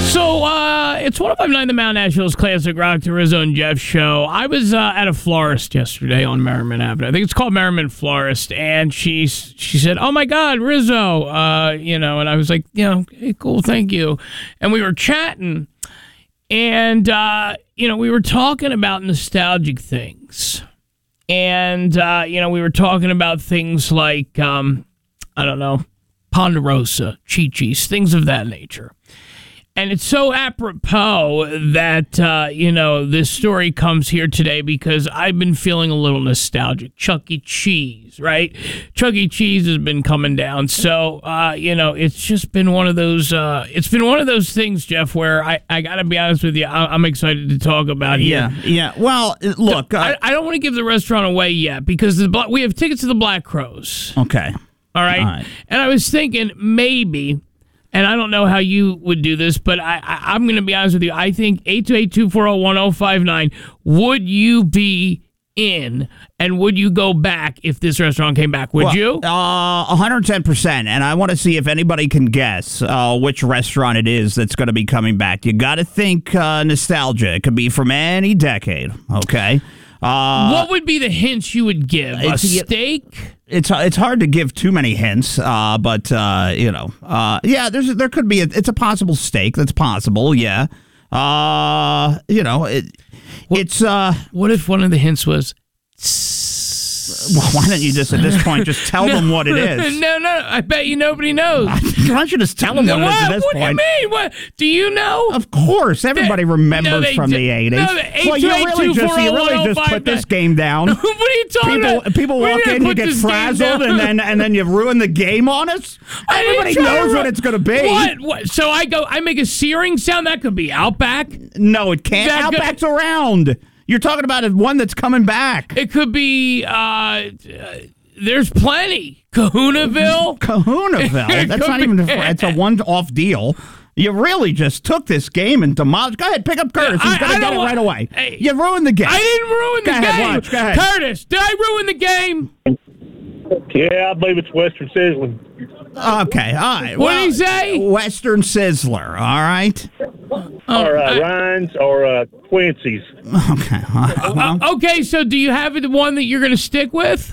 So, it's 105.9 The Mount Nashville's Classic Rock, the Rizzo and Jeff show. I was at a florist yesterday on Merriman Avenue. I think it's called Merriman Florist. And she said, "Oh, my God, Rizzo." And I was like, hey, cool, thank you. And we were chatting. And, we were talking about nostalgic things. And, we were talking about things like, Ponderosa, Chi-Chi's, things of that nature. And it's so apropos that, this story comes here today because I've been feeling a little nostalgic. Chuck E. Cheese, right? Chuck E. Cheese has been coming down. So, it's just been one of those, things, Jeff, where I got to be honest with you, I'm excited to talk about it. Yeah. Well, look. I don't want to give the restaurant away yet because we have tickets to the Black Crowes. Okay. All right. And I was thinking maybe, and I don't know how you would do this, but I'm going to be honest with you. I think 828-240-1059, would you be in and would you go back if this restaurant came back? Would you? 110%. And I want to see if anybody can guess which restaurant it is that's going to be coming back. You got to think nostalgia. It could be from any decade. Okay. What would be the hints you would give? A steak? It's hard to give too many hints, but there could be it's a possible steak. That's possible. Yeah. It's what if one of the hints was? Well, why don't you just at this point just tell them what it is? No, I bet you nobody knows. Why don't you just tell them what it is at this point? What do you mean? What do you know? Of course, everybody remembers from the 80s. Well, you really just put this game down. What are you talking about? People walk in, you get frazzled, and then you ruin the game on us. Everybody knows what it's going to be. What? So I make a searing sound. That could be Outback. No, it can't. Outback's around. You're talking about one that's coming back. It could be, there's plenty. Kahunaville? That's not even, it's a one-off deal. You really just took this game and demolished. Go ahead, pick up Curtis. He's going to get it right away. Hey, you ruined the game. I didn't ruin the game. Watch, go ahead. Curtis, did I ruin the game? Yeah, I believe it's Western Sizzling. Okay, all right. What did he say? Western Sizzler, all right? Or Ryan's or Quincy's. Okay. Okay, so do you have the one that you're going to stick with?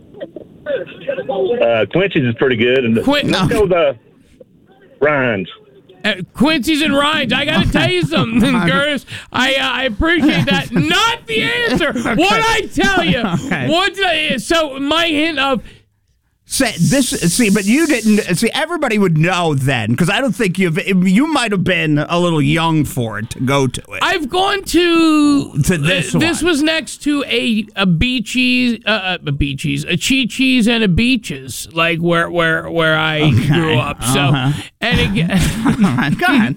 Quincy's is pretty good. And let's go with Ryan's. Quincy's and Ryan's. I got to tell you something, Curtis. I appreciate that. Not the answer. Okay. What I tell you. Okay. So my hint of... but you didn't see. Everybody would know then, because I don't think you might have been a little young for it to go to it. I've gone to this one. This was next to a Chi-Chi's and a Beaches, like where I grew up. So and again, go ahead.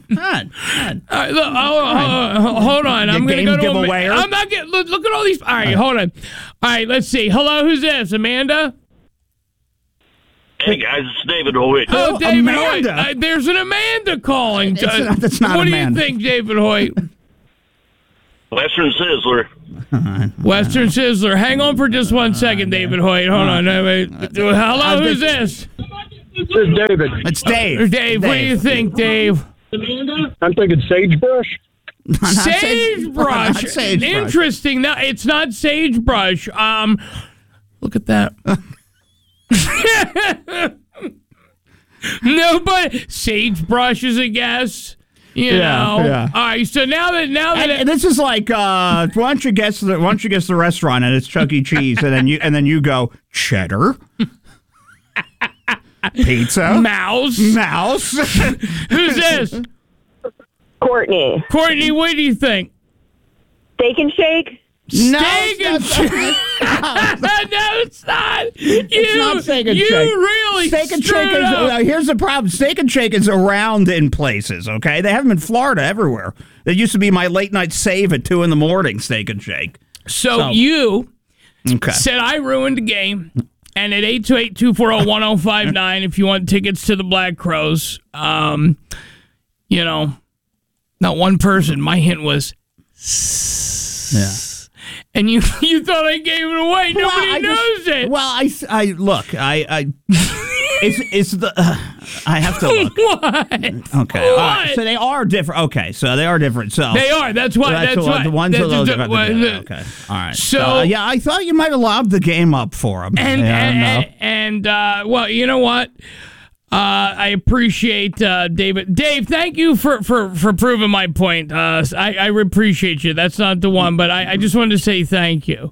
Hold on. I'm going to go to giveaway. I'm not getting. Look at all these. All right, hold on. All right, let's see. Hello, who's this? Amanda. Hey guys, it's David Hoyt. Oh, David Amanda. Hoyt. There's an Amanda calling. That's not what Amanda. What do you think, David Hoyt? Western Sizzler. Western Sizzler. Hang on for just 1 second, David Hoyt. Hold on. Hello, who's this? This is David. It's Dave. Dave, what do you think, Dave? I'm thinking Sagebrush. Sagebrush. Interesting. No, it's not Sagebrush. Look at that. Nobody. Sagebrush is a guess. You know. Yeah. All right. So now that and this is like, why don't you guess the restaurant and it's Chuck E. Cheese and then you go cheddar, pizza, mouse. Who's this? Courtney. Courtney, what do you think? Steak and Shake. Steak and Shake. No, it's not. It's not Steak and Shake. You really Steak and Shake is. Here's the problem. Steak and Shake is around in places. Okay, they have them in Florida everywhere. They used to be my late night save at 2 a.m. Steak and Shake. So you said I ruined the game. And at 828-240-1059, if you want tickets to the Black Crowes, not one person. My hint was. Yeah. And you thought I gave it away. Nobody knows it. Well, I look. Is the I have to look. What? Okay. All right. So they are different. Okay. So they are different. So They are. That's why. That's why. The ones That's are those. the- Okay. All right. So- yeah, I thought you might have lobbed the game up for them. Well, you know what? I appreciate David. Dave, thank you for proving my point. I appreciate you. That's not the one, but I just wanted to say thank you.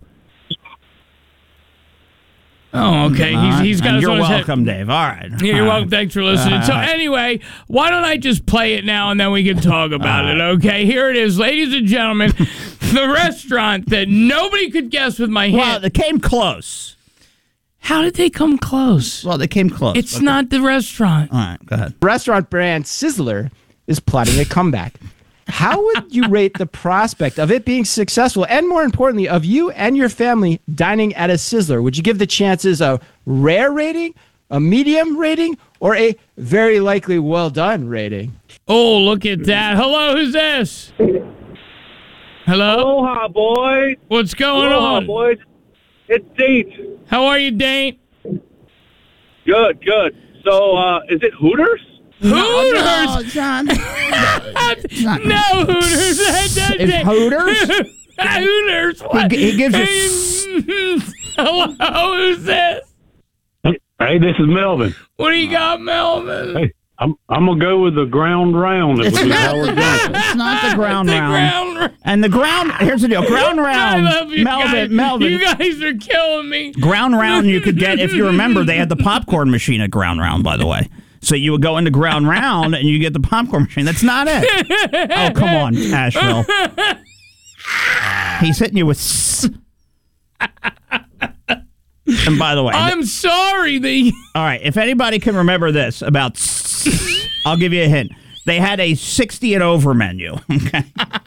Oh, okay. He's got his You're on his head. welcome, Dave. All right. Yeah, you're welcome. Thanks for listening. So anyway, why don't I just play it now and then we can talk about it, okay? Here it is, ladies and gentlemen. The restaurant that nobody could guess with my Well, hint. they came close. How did they come close? Well, they came close. It's not the restaurant. All right, go ahead. Restaurant brand Sizzler is plotting a comeback. How would you rate the prospect of it being successful, and more importantly, of you and your family dining at a Sizzler? Would you give the chances a rare rating, a medium rating, or a very likely well done rating? Oh, look at that. Hello, who's this? Hello? Aloha, boy. What's going Aloha, on? boys. It's Date. How are you, Dane? Good, good. So, is it Hooters? Hooters? John. No, Hooters. Is Hooters? Hooters? What? He gives you... Hello, who's this? Hey, this is Melvin. What do you got, Melvin? Hey, I'm gonna go with the ground round. It was Howard Johnson. It's not the ground The round. ground And the ground, here's the deal. Ground round. I love you guys. Melvin. You guys are killing me. Ground round you could get, if you remember, they had the popcorn machine at ground round, by the way. So you would go into ground round and you get the popcorn machine. That's not it. Oh, come on, Asheville. He's hitting you with And by the way, I'm sorry. all right, if anybody can remember this about I'll give you a hint. They had a 60 and over menu. Okay.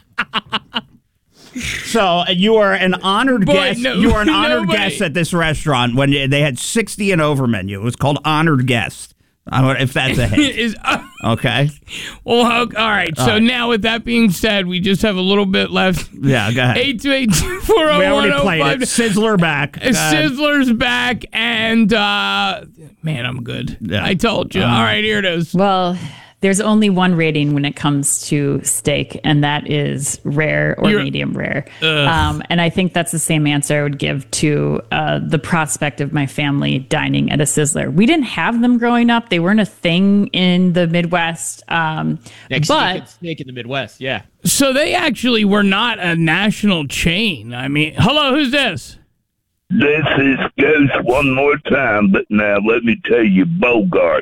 So you are an honored guest. You are an honored guest at this restaurant when they had 60 and over menu. It was called honored guest. If that's a hint. Okay. Well, all right. So now, with that being said, we just have a little bit left. Yeah, go ahead. 828-240-1055. We already played it. Sizzler back. Sizzler's back, and man, I'm good. Yeah. I told you. All right, here it is. Well, there's only one rating when it comes to steak, and that is rare or medium rare. And I think that's the same answer I would give to the prospect of my family dining at a Sizzler. We didn't have them growing up. They weren't a thing in the Midwest. Mexican steak in the Midwest, yeah. So they actually were not a national chain. I mean, hello, who's this? This is Ghost one more time, but now let me tell you, Bogarts.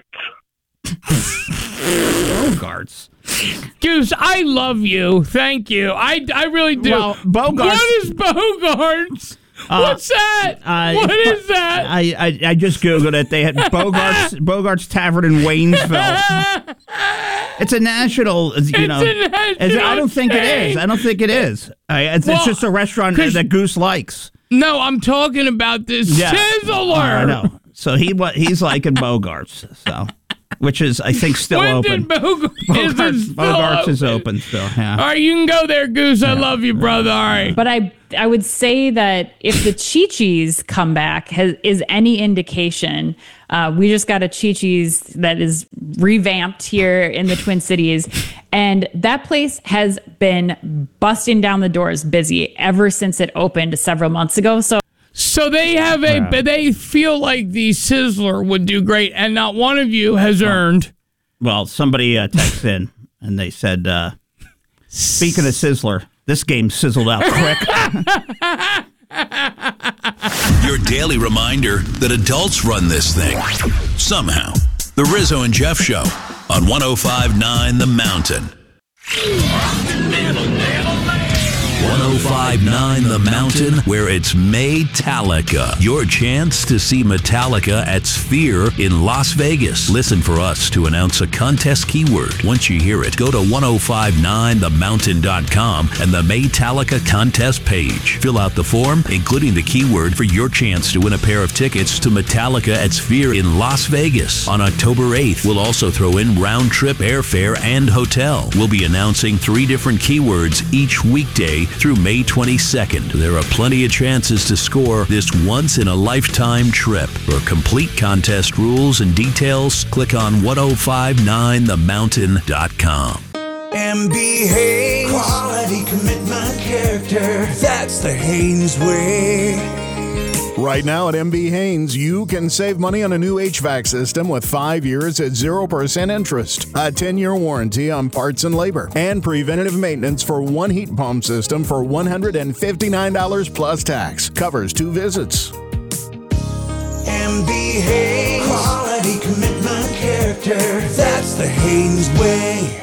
Bogarts. Goose, I love you. Thank you. I really do. Well, Bogarts. What is Bogarts? What's that? What is that? I just Googled it. They had Bogarts Tavern in Waynesville. It's a national, I don't think it is. I don't think it is. It's just a restaurant that Goose likes. No, I'm talking about this Sizzler. I know. So he's liking Bogarts. So. Which is, I think, still open. Bogarts is open still. Yeah. All right, you can go there, Goose. I love you, brother. All right. But I would say that if the Chi-Chi's comeback is any indication, we just got a Chi-Chi's that is revamped here in the Twin Cities, and that place has been busting down the doors busy ever since it opened several months ago. So they have they feel like the Sizzler would do great, and not one of you has earned. Well, somebody texted in, and they said, speaking of Sizzler, this game sizzled out quick. Your daily reminder that adults run this thing. Somehow. The Rizzo and Jeff Show on 105.9 The Mountain. 105.9 The Mountain, where it's Maytalica. Your chance to see Metallica at Sphere in Las Vegas. Listen for us to announce a contest keyword. Once you hear it, go to 1059themountain.com and the Maytalica contest page. Fill out the form, including the keyword for your chance to win a pair of tickets to Metallica at Sphere in Las Vegas. On October 8th, we'll also throw in round-trip airfare and hotel. We'll be announcing 3 different keywords each weekday through May 22nd. There are plenty of chances to score this once-in-a-lifetime trip. For complete contest rules and details, click on 1059themountain.com. MB Haynes. Quality, commitment, character. That's the Haynes way. Right now at MB Haynes, you can save money on a new HVAC system with 5 years at 0% interest, a 10-year warranty on parts and labor, and preventative maintenance for one heat pump system for $159 plus tax. Covers 2 visits. MB Haynes. Quality, commitment, character. That's the Haynes way.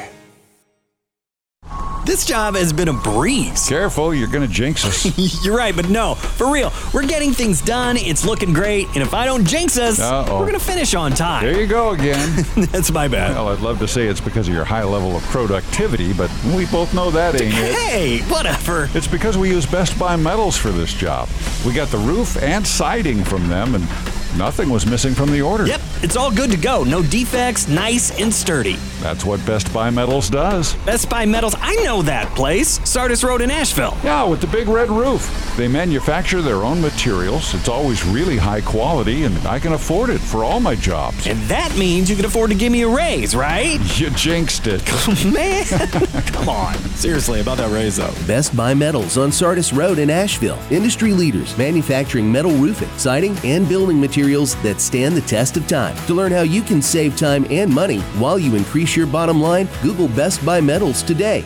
This job has been a breeze. Careful, you're going to jinx us. You're right, but no, for real. We're getting things done, it's looking great, and if I don't jinx us, we're going to finish on time. There you go again. That's my bad. Well, I'd love to say it's because of your high level of productivity, but we both know that ain't it. Hey, whatever. It's because we use Best Buy Metals for this job. We got the roof and siding from them, and nothing was missing from the order. Yep, it's all good to go. No defects, nice and sturdy. That's what Best Buy Metals does. Best Buy Metals, I know that place. Sardis Road in Asheville. Yeah, with the big red roof. They manufacture their own materials. It's always really high quality, and I can afford it for all my jobs. And that means you can afford to give me a raise, right? You jinxed it. Man, come on. Seriously, about that raise, though. Best Buy Metals on Sardis Road in Asheville. Industry leaders manufacturing metal roofing, siding, and building materials that stand the test of time. To learn how you can save time and money while you increase your bottom line, Google Best Buy Metals today.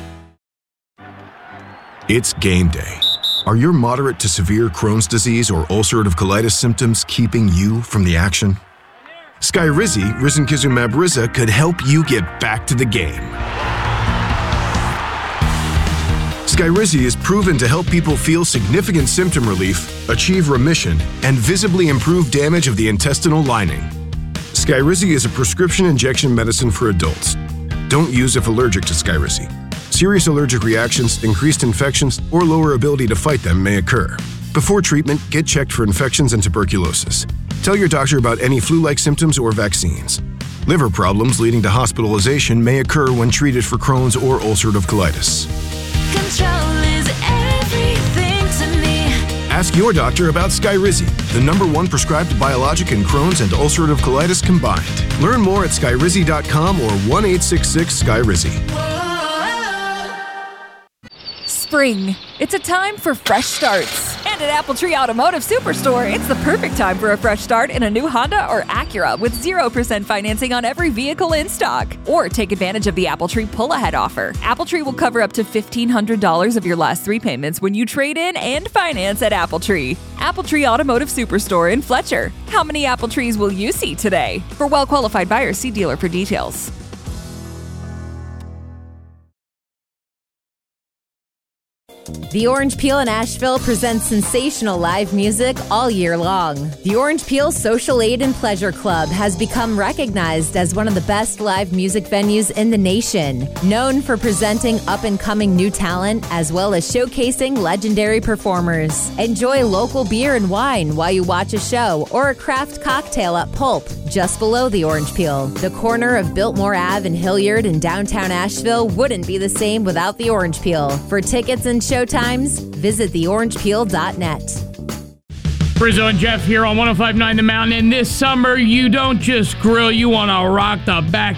It's game day. Are your moderate to severe Crohn's disease or ulcerative colitis symptoms keeping you from the action? Skyrizi, risankizumab Riza, could help you get back to the game. Skyrizi is proven to help people feel significant symptom relief, achieve remission, and visibly improve damage of the intestinal lining. Skyrizi is a prescription injection medicine for adults. Don't use if allergic to Skyrizi. Serious allergic reactions, increased infections, or lower ability to fight them may occur. Before treatment, get checked for infections and tuberculosis. Tell your doctor about any flu-like symptoms or vaccines. Liver problems leading to hospitalization may occur when treated for Crohn's or ulcerative colitis. Control is everything to me. Ask your doctor about Skyrizi, the #1 prescribed biologic in Crohn's and ulcerative colitis combined. Learn more at skyrizi.com or 1-866-SKYRIZI. Spring. It's a time for fresh starts. And at Appletree Automotive Superstore, it's the perfect time for a fresh start in a new Honda or Acura with 0% financing on every vehicle in stock. Or take advantage of the Appletree pull-ahead offer. Appletree will cover up to $1,500 of your last 3 payments when you trade in and finance at Appletree. Appletree Automotive Superstore in Fletcher. How many Appletrees will you see today? For well-qualified buyers, see dealer for details. The Orange Peel in Asheville presents sensational live music all year long. The Orange Peel Social Aid and Pleasure Club has become recognized as one of the best live music venues in the nation, known for presenting up-and-coming new talent as well as showcasing legendary performers. Enjoy local beer and wine while you watch a show or a craft cocktail at Pulp, just below the Orange Peel. The corner of Biltmore Ave and Hilliard in downtown Asheville wouldn't be the same without the Orange Peel. For tickets and showtimes, visit theorangepeel.net. Rizzo and Jeff here on 105.9 The Mountain. And this summer, you don't just grill, you want to rock the back